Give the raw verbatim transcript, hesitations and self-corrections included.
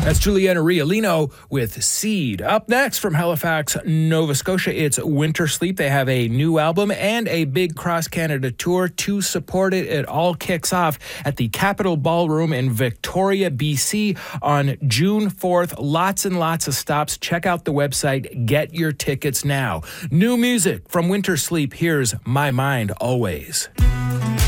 That's Juliana Riolino with Seed. Up next from Halifax, Nova Scotia, it's Winter Sleep. They have a new album and a big cross-Canada tour to support it. It all kicks off at the Capitol Ballroom in Victoria, B C on June fourth. Lots and lots of stops. Check out the website. Get your tickets now. New music from Winter Sleep. Here's My Mind Always.